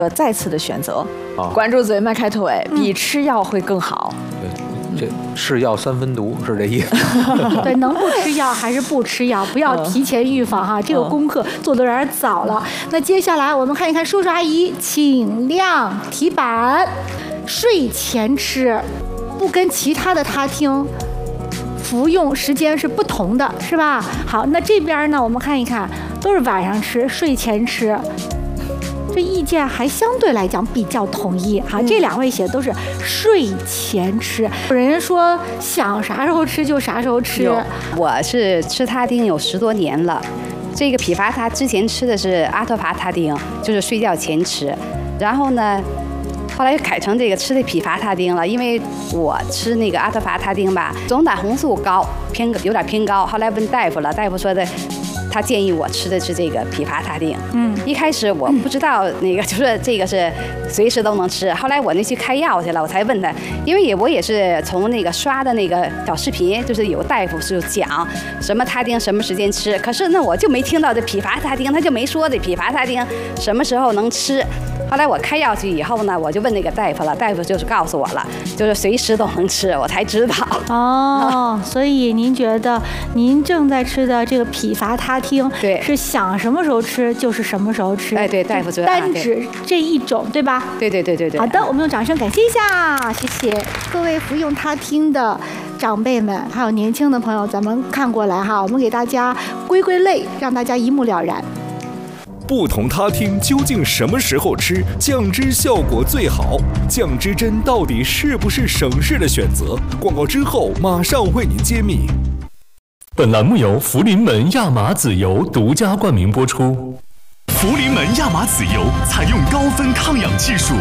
再次的选择，关注嘴迈开腿，比吃药会更好。 这是药三分毒是这意思。 对，能不吃药还是不吃药，不要提前预防哈，这个功课做得有点早了。那接下来我们看一看叔叔阿姨，请亮题板，睡前吃，不跟其他的他汀服用时间是不同的，是吧？好，那这边呢，我们看一看，都是晚上吃，睡前吃。这意见还相对来讲比较统一哈，这两位写的都是睡前吃。有人说想啥时候吃就啥时候吃。 我是吃他汀有10多年了，这个匹伐他之前吃的是阿托伐他汀，就是睡觉前吃，然后呢，后来改成这个吃的匹伐他汀了，因为我吃那个阿托伐他汀吧，总胆红素高，有点偏高。后来问大夫了，大夫说的。他建议我吃的是这个匹伐他汀，一开始我不知道那个，就说这个是随时都能吃。后来我那去开药去了，我才问他，因为我也是从那个刷的那个小视频，就是有大夫是讲什么他汀什么时间吃，可是那我就没听到这匹伐他汀，他就没说这匹伐他汀什么时候能吃。后来我开药去以后呢，我就问那个大夫了，大夫就是告诉我了，就是随时都能吃，我才知道。 哦，所以您觉得您正在吃的这个匹伐他汀， 对， 是想什么时候吃就是什么时候吃。 哎，对，大夫说单指这一种，对吧？ 对。 好的，我们用掌声感谢一下，谢谢各位服用他汀的长辈们，还有年轻的朋友，咱们看过来哈，我们给大家归类，让大家一目了然。 不同他汀究竟什么时候吃酱汁效果最好？酱汁针到底是不是省事的选择？广告之后马上为您揭秘。 本栏目由福临门亚麻籽油独家冠名播出。 福临门亚麻籽油采用高分抗氧技术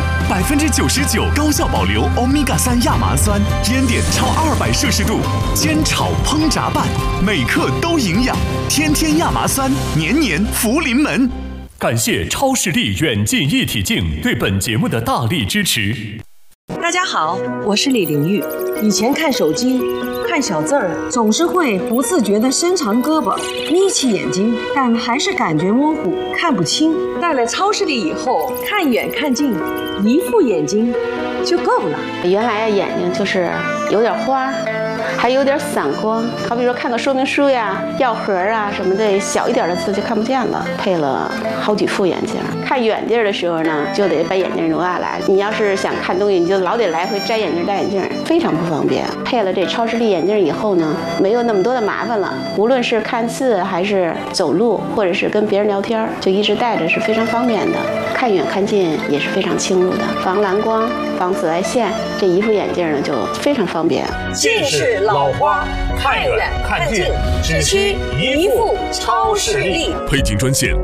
，99%高效保留欧米伽3亚麻酸，烟点超200摄氏度，煎炒烹炸拌，每克都营养。天天亚麻酸，年年福临门。 感谢超视力远近一体镜对本节目的大力支持。 大家好，我是李玲玉。以前看手机看小字儿，总是会不自觉地伸长胳膊，眯起眼睛，但还是感觉模糊，看不清。戴了超视力以后，看远看近，一副眼睛就够了。 原来眼睛就是有点花，还有点散光，好比说看个说明书呀、药盒啊什么的，小一点的字就看不见了。配了好几副眼镜，看远地儿的时候呢，就得把眼镜挪下来。你要是想看东西，你就老得来回摘眼镜戴眼镜，非常不方便。配了这超视力眼镜以后呢，没有那么多的麻烦了。无论是看字还是走路，或者是跟别人聊天，就一直戴着是非常方便的。看远看近也是非常清楚的，防蓝光、防紫外线。这一副眼镜呢就非常方便。 近视老花，看远看近，只需一副超视力。 配镜专线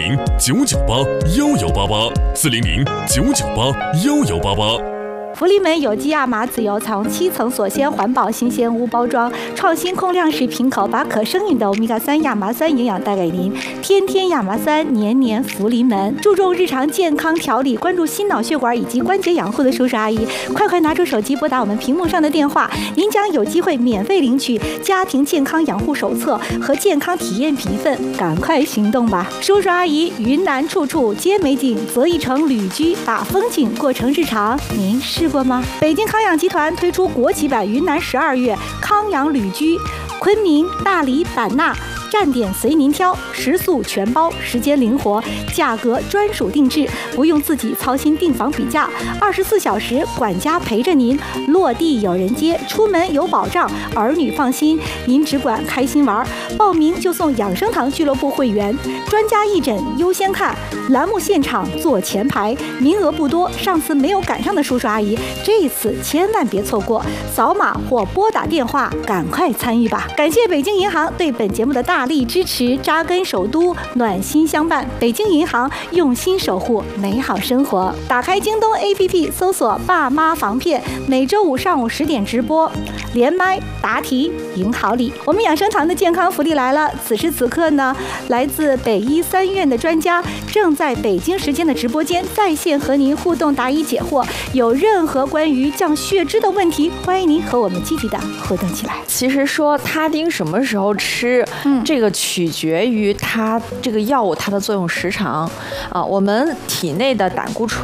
400-998-1188，400-998-1188。 福临门有机亚麻籽油采用7层锁鲜环保新鲜无包装，创新控量式瓶口，把可生饮的欧米伽3亚麻酸营养带给您。天天亚麻酸，年年福临门。注重日常健康调理，关注心脑血管以及关节养护的叔叔阿姨，快拿出手机拨打我们屏幕上的电话，您将有机会免费领取家庭健康养护手册和健康体验品一份，赶快行动吧！叔叔阿姨，云南处处皆美景，择一城旅居，把风景过成日常。您试过吗？北京康养集团推出国企版云南12月康养旅居，昆明、大理、版纳。站点随您挑，食宿全包，时间灵活，价格专属定制，不用自己操心订房比价，24小时管家陪着您，落地有人接，出门有保障，儿女放心，您只管开心玩。报名就送养生堂俱乐部会员，专家义诊优先看，栏目现场坐前排，名额不多，上次没有赶上的叔叔阿姨，这一次千万别错过，扫码或拨打电话，赶快参与吧！感谢北京银行对本节目的大力支持，扎根首都，暖心相伴。北京银行用心守护美好生活。打开京东 APP 搜索爸妈防骗，每周五上午10点直播，连麦答题赢好礼。我们养生堂的健康福利来了，此时此刻呢，来自北医3院的专家正在北京时间的直播间在线和您互动答疑解惑，有任何关于降血脂的问题，欢迎您和我们积极的互动起来。 其实说他汀什么时候吃，这个取决于它这个药物它的作用时长啊。我们体内的胆固醇